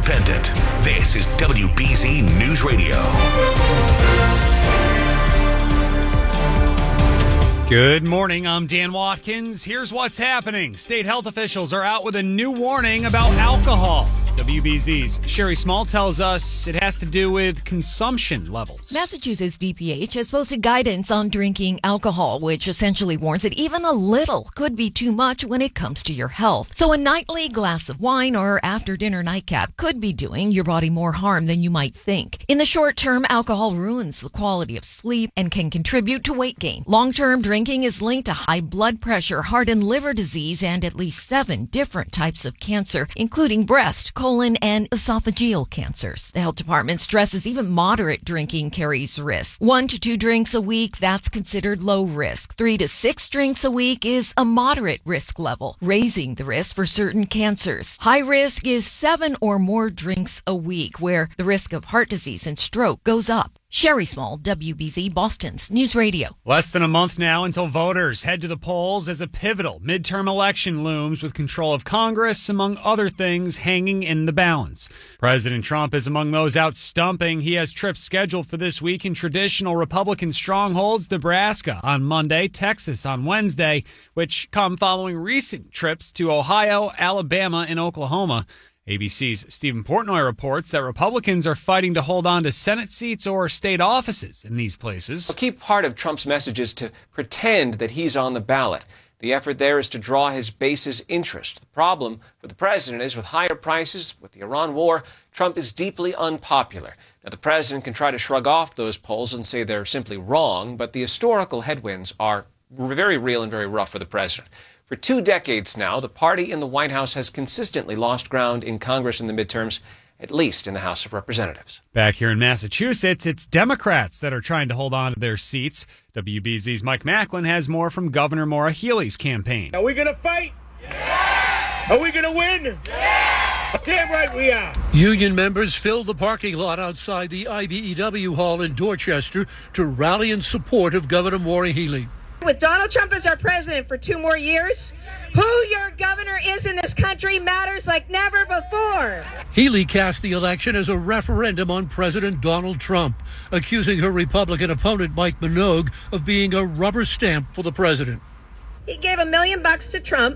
independent. This is WBZ News Radio. Good morning, I'm Dan Watkins. Here's what's happening. State health officials are out with a new warning about alcohol. WBZ's Sherry Small tells us it has to do with consumption levels. Massachusetts DPH has posted guidance on drinking alcohol, which essentially warns that even a little could be too much when it comes to your health. So a nightly glass of wine or after-dinner nightcap could be doing your body more harm than you might think. In the short term, alcohol ruins the quality of sleep and can contribute to weight gain. Long-term drinking is linked to high blood pressure, heart and liver disease, and at least 7 different types of cancer, including breast, colon, and esophageal cancers. The health department stresses even moderate drinking carries risk. 1 to 2 drinks a week, that's considered low risk. 3 to 6 drinks a week is a moderate risk level, raising the risk for certain cancers. High risk is 7 or more drinks a week, where the risk of heart disease and stroke goes up. Sherry Small, WBZ, Boston's News Radio. Less than a month now until voters head to the polls as a pivotal midterm election looms with control of Congress, among other things, hanging in the balance. President Trump is among those out stumping. He has trips scheduled for this week in traditional Republican strongholds, Nebraska on Monday, Texas on Wednesday, which come following recent trips to Ohio, Alabama, and Oklahoma. ABC's Stephen Portnoy reports that Republicans are fighting to hold on to Senate seats or state offices in these places. A key part of Trump's message is to pretend that he's on the ballot. The effort there is to draw his base's interest. The problem for the president is with higher prices, with the Iran war, Trump is deeply unpopular. Now, the president can try to shrug off those polls and say they're simply wrong, but the historical headwinds are very real and very rough for the president. For 2 decades now, the party in the White House has consistently lost ground in Congress in the midterms, at least in the House of Representatives. Back here in Massachusetts, it's Democrats that are trying to hold on to their seats. WBZ's Mike Macklin has more from Governor Maura Healey's campaign. Are we going to fight? Yeah! Are we going to win? Yeah! Damn right we are. Union members filled the parking lot outside the IBEW Hall in Dorchester to rally in support of Governor Maura Healey. With Donald Trump as our president for 2 more years, who your governor is in this country matters like never before. Healey cast the election as a referendum on President Donald Trump, accusing her Republican opponent Mike Minogue of being a rubber stamp for the president. He gave $1 million to Trump.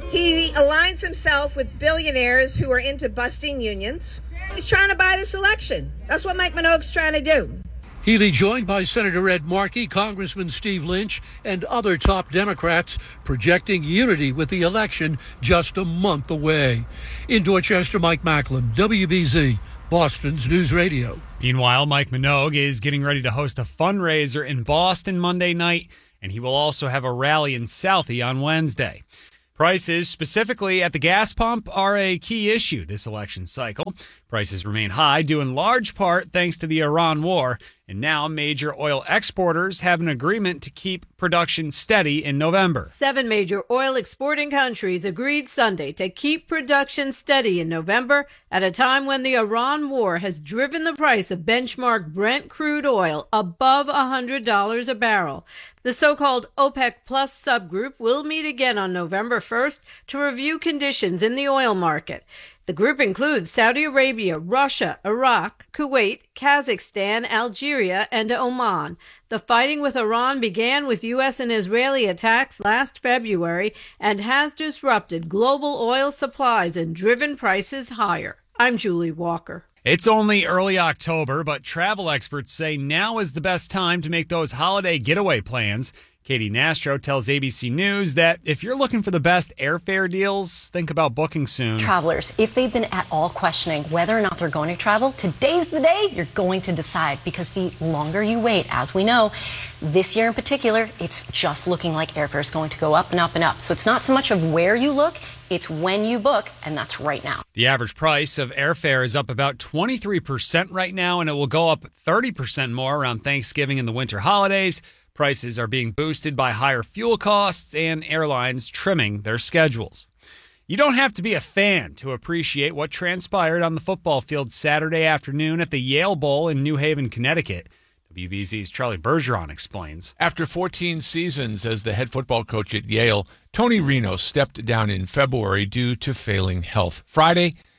He aligns himself with billionaires who are into busting unions. He's trying to buy this election. That's what Mike Minogue's trying to do. Healey joined by Senator Ed Markey, Congressman Steve Lynch, and other top Democrats, projecting unity with the election just a month away. In Dorchester, Mike Macklin, WBZ, Boston's News Radio. Meanwhile, Mike Minogue is getting ready to host a fundraiser in Boston Monday night, and he will also have a rally in Southie on Wednesday. Prices, specifically at the gas pump, are a key issue this election cycle. Prices remain high, due in large part thanks to the Iran war. And now major oil exporters have an agreement to keep production steady in November. 7 major oil exporting countries agreed Sunday to keep production steady in November at a time when the Iran war has driven the price of benchmark Brent crude oil above $100 a barrel. The so-called OPEC Plus subgroup will meet again on November 1st to review conditions in the oil market. The group includes Saudi Arabia, Russia, Iraq, Kuwait, Kazakhstan, Algeria, and Oman. The fighting with Iran began with U.S. and Israeli attacks last February and has disrupted global oil supplies and driven prices higher. I'm Julie Walker. It's only early October, but travel experts say now is the best time to make those holiday getaway plans. Katie Nastro tells ABC News that if you're looking for the best airfare deals, think about booking soon. Travelers, if they've been at all questioning whether or not they're going to travel, today's the day you're going to decide, because the longer you wait, as we know, this year in particular, it's just looking like airfare is going to go up and up and up. So it's not so much of where you look, it's when you book, and that's right now. The average price of airfare is up about 23% right now, and it will go up 30% more around Thanksgiving and the winter holidays. Prices are being boosted by higher fuel costs and airlines trimming their schedules. You don't have to be a fan to appreciate what transpired on the football field Saturday afternoon at the Yale Bowl in New Haven, Connecticut. WBZ's Charlie Bergeron explains. After 14 seasons as the head football coach at Yale, Tony Reno stepped down in February due to failing health. Friday,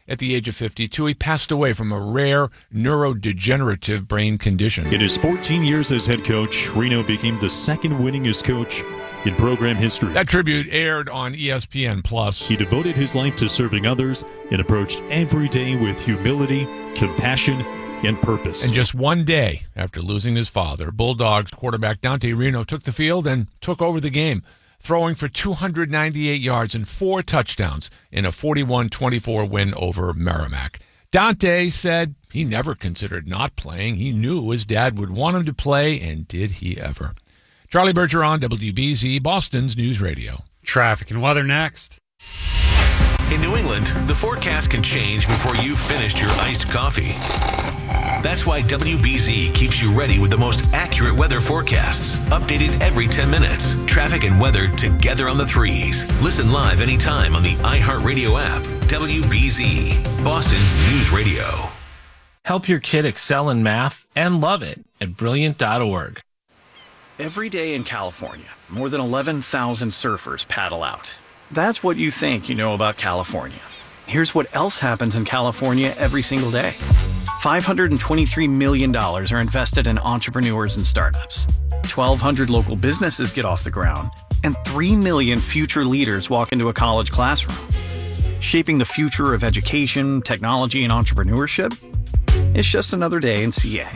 At the age of 52, he passed away from a rare neurodegenerative brain condition. In his 14 years as head coach, Reno became the second winningest coach in program history. That tribute aired on ESPN+. He devoted his life to serving others and approached every day with humility, compassion, and purpose. And just one day after losing his father, Bulldogs quarterback Dante Reno took the field and took over the game, throwing for 298 yards and 4 touchdowns in a 41-24 win over Merrimack. Dante said he never considered not playing. He knew his dad would want him to play, and did he ever. Charlie Bergeron, WBZ, Boston's News Radio. Traffic and weather next. In New England, the forecast can change before you've finished your iced coffee. That's why WBZ keeps you ready with the most accurate weather forecasts, updated every 10 minutes. Traffic and weather together on the threes. Listen live anytime on the iHeartRadio app. WBZ, Boston's News Radio. Help your kid excel in math and love it at Brilliant.org. Every day in California, more than 11,000 surfers paddle out. That's what you think you know about California. Here's what else happens in California every single day. $523 million are invested in entrepreneurs and startups. 1,200 local businesses get off the ground, and 3 million future leaders walk into a college classroom. Shaping the future of education, technology, and entrepreneurship? It's just another day in CA.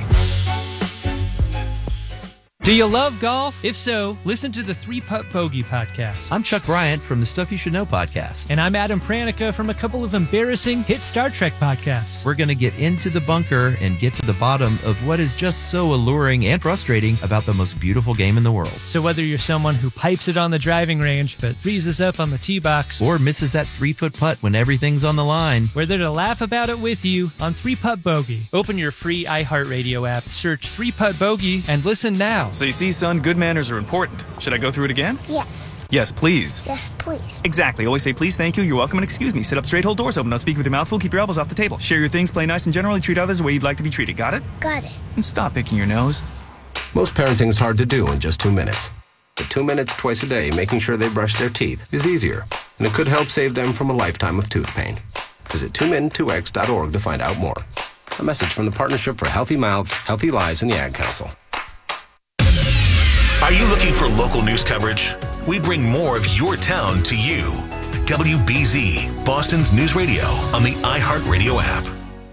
Do you love golf? If so, listen to the 3 Putt Bogey podcast. I'm Chuck Bryant from the Stuff You Should Know podcast. And I'm Adam Pranica from a couple of embarrassing hit Star Trek podcasts. We're going to get into the bunker and get to the bottom of what is just so alluring and frustrating about the most beautiful game in the world. So whether you're someone who pipes it on the driving range but freezes up on the tee box, or misses that 3-foot putt when everything's on the line, we're there to laugh about it with you on 3 Putt Bogey. Open your free iHeartRadio app, search 3 Putt Bogey, and listen now. So you see, son, good manners are important. Should I go through it again? Yes. Yes, please. Yes, please. Exactly. Always say please, thank you, you're welcome, and excuse me. Sit up straight, hold doors open. Don't speak with your mouth full. Keep your elbows off the table. Share your things, play nice, and generally treat others the way you'd like to be treated. Got it? Got it. And stop picking your nose. Most parenting is hard to do in just 2 minutes. But 2 minutes twice a day making sure they brush their teeth is easier, and it could help save them from a lifetime of tooth pain. Visit 2min2x.org to find out more. A message from the Partnership for Healthy Mouths, Healthy Lives, and the Ad Council. Are you looking for local news coverage? We bring more of your town to you. WBZ, Boston's News Radio on the iHeartRadio app.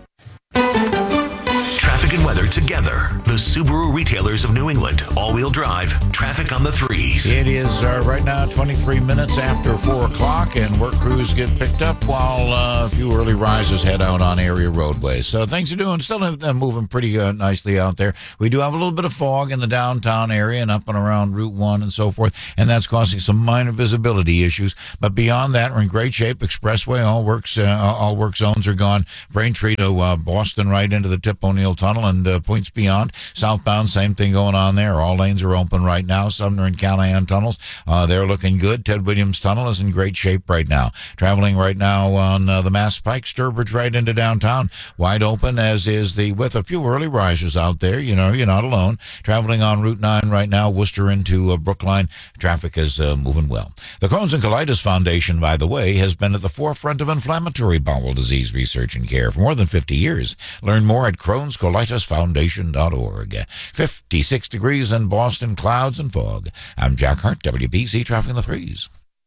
Traffic and weather together. The Subaru retailers of New England. All-wheel drive. Traffic on the threes. It is right now 23 minutes after 4 o'clock, and work crews get picked up while a few early risers head out on area roadways. So things are still moving pretty nicely out there. We do have a little bit of fog in the downtown area and up and around Route 1 and so forth, and that's causing some minor visibility issues. But beyond that, we're in great shape. Expressway, all work zones are gone. Braintree to Boston right into the Tip O'Neill Tunnel and points beyond. Southbound, same thing going on there. All lanes are open right now. Sumner and Callahan tunnels, they're looking good. Ted Williams Tunnel is in great shape right now. Traveling right now on the Mass Pike, Sturbridge right into downtown, wide open, as is with a few early risers out there. You know, you're not alone. Traveling on Route 9 right now, Worcester into Brookline, traffic is moving well. The Crohn's and Colitis Foundation, by the way, has been at the forefront of inflammatory bowel disease research and care for more than 50 years. Learn more at Crohn'sColitisFoundation.org. 56 degrees in Boston, clouds and fog. I'm Jack Hart, WBZ Traffic in the Threes.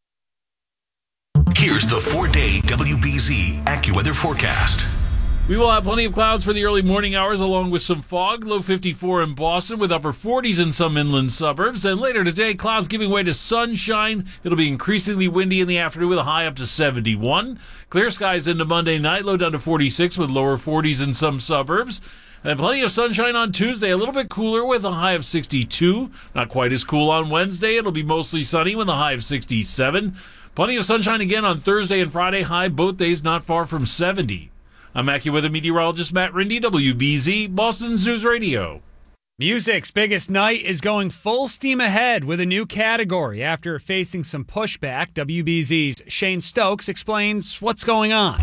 Here's the 4-day WBZ AccuWeather forecast. We will have plenty of clouds for the early morning hours along with some fog. Low 54 in Boston with upper 40s in some inland suburbs. And later today, clouds giving way to sunshine. It'll be increasingly windy in the afternoon with a high up to 71. Clear skies into Monday night, low down to 46 with lower 40s in some suburbs. And plenty of sunshine on Tuesday, a little bit cooler with a high of 62. Not quite as cool on Wednesday. It'll be mostly sunny with a high of 67. Plenty of sunshine again on Thursday and Friday, high both days not far from 70. I'm AccuWeather meteorologist Matt Rindy, WBZ, Boston's News Radio. Music's biggest night is going full steam ahead with a new category. After facing some pushback, WBZ's Shane Stokes explains what's going on.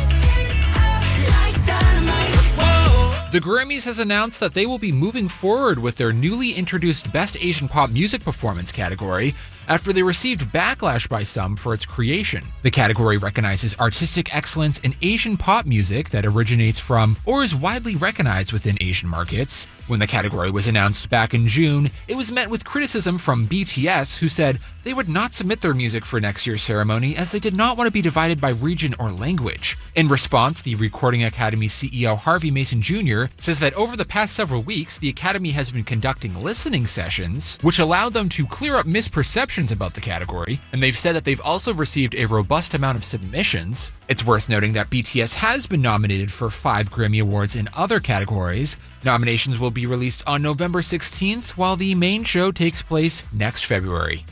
The Grammys has announced that they will be moving forward with their newly introduced Best Asian Pop Music Performance category after they received backlash by some for its creation. The category recognizes artistic excellence in Asian pop music that originates from or is widely recognized within Asian markets. When the category was announced back in June, it was met with criticism from BTS, who said they would not submit their music for next year's ceremony as they did not want to be divided by region or language. In response, the Recording Academy CEO Harvey Mason Jr. says that over the past several weeks, the Academy has been conducting listening sessions, which allowed them to clear up misperceptions about the category, and they've said that they've also received a robust amount of submissions. It's worth noting that BTS has been nominated for 5 Grammy Awards in other categories. Nominations will be released on November 16th, while the main show takes place next February.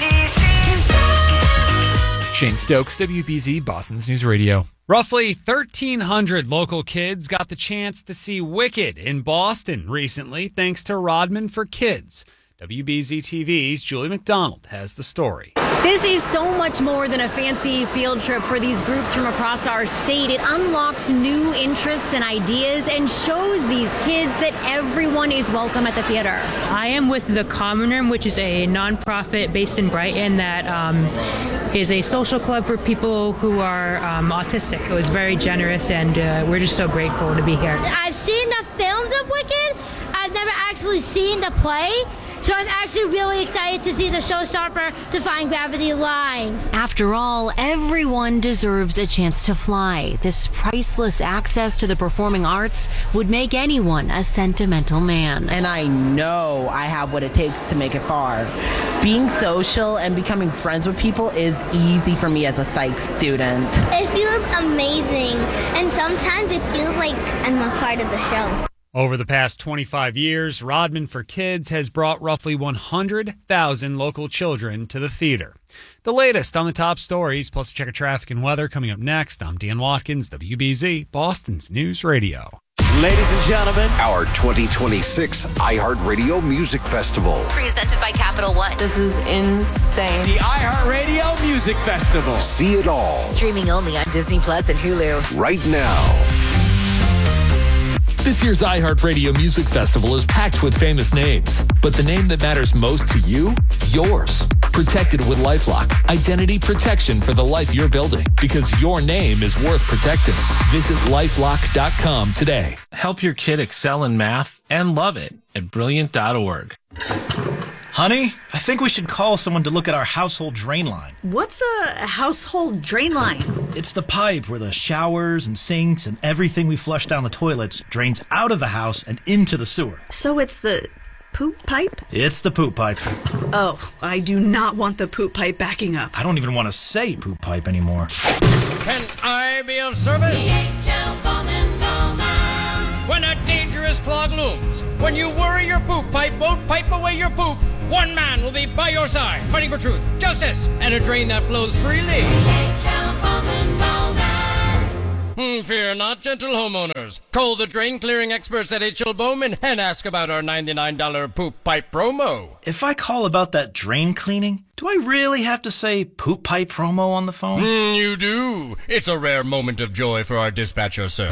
Shane Stokes, WBZ, Boston's News Radio. Roughly 1,300 local kids got the chance to see Wicked in Boston recently, thanks to Rodman for Kids. WBZ TV's Julie McDonald has the story. This is so much more than a fancy field trip for these groups from across our state. It unlocks new interests and ideas and shows these kids that everyone is welcome at the theater. I am with The Common Room, which is a nonprofit based in Brighton that is a social club for people who are autistic. It was very generous, and we're just so grateful to be here. I've seen the films of Wicked. I've never actually seen the play. So I'm actually really excited to see the showstopper Defying Gravity live. After all, everyone deserves a chance to fly. This priceless access to the performing arts would make anyone a sentimental man. And I know I have what it takes to make it far. Being social and becoming friends with people is easy for me as a psych student. It feels amazing, and sometimes it feels like I'm a part of the show. Over the past 25 years, Rodman for Kids has brought roughly 100,000 local children to the theater. The latest on the top stories, plus a check of traffic and weather coming up next. I'm Dan Watkins, WBZ, Boston's News Radio. Ladies and gentlemen, our 2026 iHeartRadio Music Festival. Presented by Capital One. This is insane. The iHeartRadio Music Festival. See it all. Streaming only on Disney Plus and Hulu. Right now. This year's iHeartRadio Music Festival is packed with famous names, but the name that matters most to you, yours. Protected with LifeLock. Identity protection for the life you're building, because your name is worth protecting. Visit LifeLock.com today. Help your kid excel in math and love it at Brilliant.org. Honey, I think we should call someone to look at our household drain line. What's a household drain line? It's the pipe where the showers and sinks and everything we flush down the toilets drains out of the house and into the sewer. So it's the poop pipe? It's the poop pipe. Oh, I do not want the poop pipe backing up. I don't even want to say poop pipe anymore. Can I be of service? When a dangerous clog looms, when you worry your poop pipe won't pipe away your poop, one man will be by your side, fighting for truth, justice, and a drain that flows freely. Fear not, gentle homeowners. Call the drain clearing experts at H.L. Bowman and ask about our $99 poop pipe promo. If I call about that drain cleaning, do I really have to say poop pipe promo on the phone? You do. It's a rare moment of joy for our dispatcher, sir.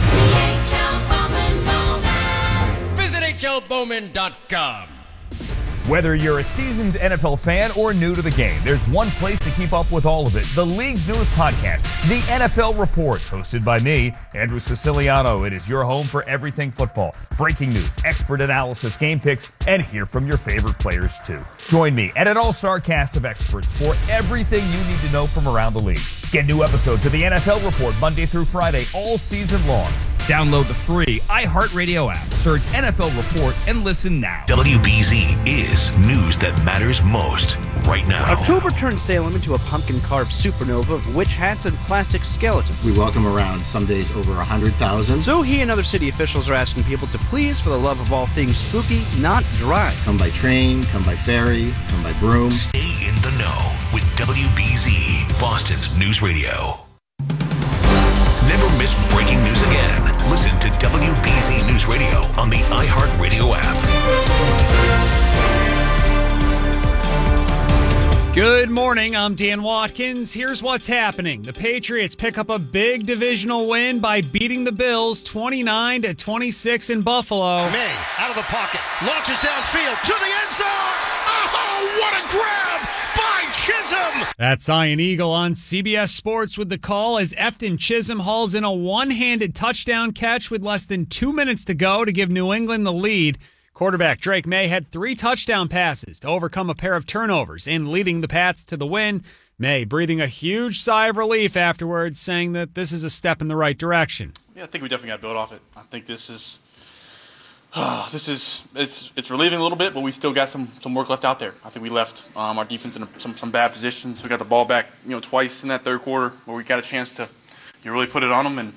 Visit HLBowman.com. Whether you're a seasoned NFL fan or new to the game, there's one place to keep up with all of it. The league's newest podcast, The NFL Report, hosted by me, Andrew Siciliano. It is your home for everything football. Breaking news, expert analysis, game picks, and hear from your favorite players too. Join me and an all-star cast of experts for everything you need to know from around the league. Get new episodes of The NFL Report Monday through Friday all season long. Download the free iHeartRadio app. Search NFL Report and listen now. WBZ is news that matters most right now. October turned Salem into a pumpkin-carved supernova of witch hats and plastic skeletons. We welcome around some days over 100,000. So he and other city officials are asking people to please, for the love of all things spooky, not drive. Come by train, come by ferry, come by broom. Stay in the know with WBZ, Boston's News Radio. Never miss breaking news again. Listen to WBZ News Radio on the iHeartRadio app. Good morning, I'm Dan Watkins. Here's what's happening. The Patriots pick up a big divisional win by beating the Bills 29-26 in Buffalo. May out of the pocket, launches downfield to the end zone. Oh, what a grab by That's Ian Eagle on CBS Sports with the call as Efton Chisholm hauls in a one-handed touchdown catch with less than 2 minutes to go to give New England the lead. Quarterback Drake May had 3 touchdown passes to overcome a pair of turnovers in leading the Pats to the win. May breathing a huge sigh of relief afterwards, saying that this is a step in the right direction. Yeah, I think we definitely got to build off it. I think this is it's relieving a little bit, but we still got some work left out there. I think we left our defense in some bad positions. We got the ball back, twice in that third quarter where we got a chance to really put it on them, and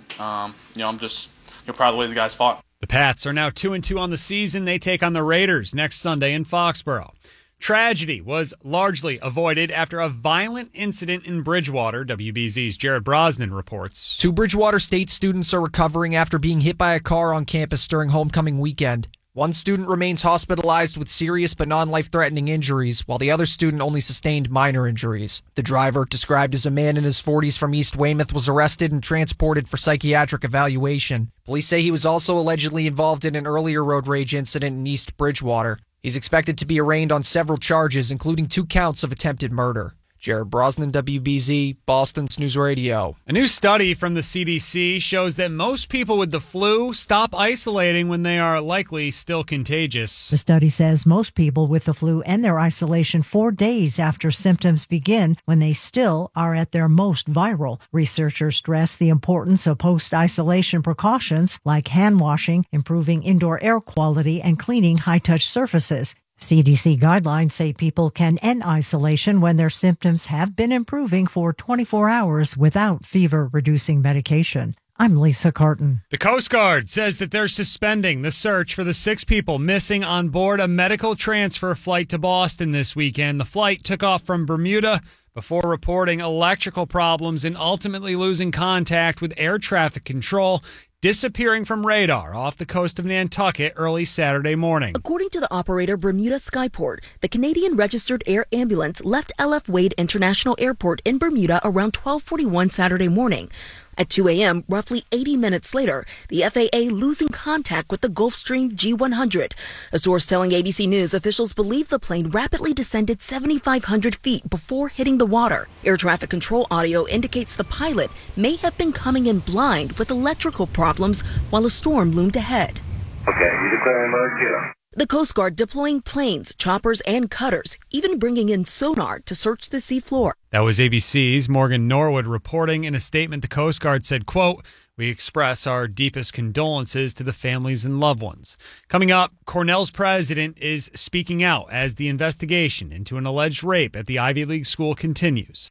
I'm just proud of the way the guys fought. The Pats are now 2-2 on the season. They take on the Raiders next Sunday in Foxborough. Tragedy was largely avoided after a violent incident in Bridgewater. WBZ's Jared Brosnan reports. 2 Bridgewater State students are recovering after being hit by a car on campus during homecoming weekend. One student remains hospitalized with serious but non-life-threatening injuries, while the other student only sustained minor injuries. The driver, described as a man in his 40s from East Weymouth, was arrested and transported for psychiatric evaluation. Police say he was also allegedly involved in an earlier road rage incident in East Bridgewater. He's expected to be arraigned on several charges, including 2 counts of attempted murder. Jared Brosnan, WBZ, Boston's News Radio. A new study from the CDC shows that most people with the flu stop isolating when they are likely still contagious. The study says most people with the flu end their isolation 4 days after symptoms begin when they still are at their most viral. Researchers stress the importance of post-isolation precautions like hand washing, improving indoor air quality, and cleaning high-touch surfaces. CDC guidelines say people can end isolation when their symptoms have been improving for 24 hours without fever-reducing medication. I'm Lisa Carton. The Coast Guard says that they're suspending the search for the 6 people missing on board a medical transfer flight to Boston this weekend. The flight took off from Bermuda before reporting electrical problems and ultimately losing contact with air traffic control, disappearing from radar off the coast of Nantucket early Saturday morning. According to the operator Bermuda Skyport, the Canadian registered air ambulance left LF Wade International Airport in Bermuda around 12:41 Saturday morning. At 2 a.m., roughly 80 minutes later, the FAA losing contact with the Gulfstream G100. A source telling ABC News officials believe the plane rapidly descended 7,500 feet before hitting the water. Air traffic control audio indicates the pilot may have been coming in blind with electrical problems while a storm loomed ahead. Okay, you declaring mode 2. The Coast Guard deploying planes, choppers, and cutters, even bringing in sonar to search the seafloor. That was ABC's Morgan Norwood reporting. In a statement, the Coast Guard said, quote, "We express our deepest condolences to the families and loved ones." Coming up, Cornell's president is speaking out as the investigation into an alleged rape at the Ivy League school continues.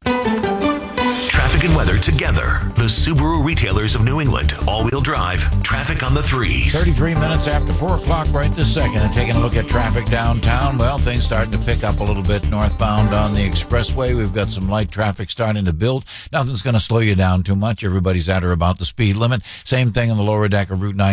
Traffic and weather together. The Subaru retailers of New England. All-wheel drive. Traffic on the 3s. 33 minutes after 4 o'clock right this second. And taking a look at traffic downtown. Well, things starting to pick up a little bit northbound on the expressway. We've got some light traffic starting to build. Nothing's going to slow you down too much. Everybody's at or about the speed limit. Same thing on the lower deck of Route 9.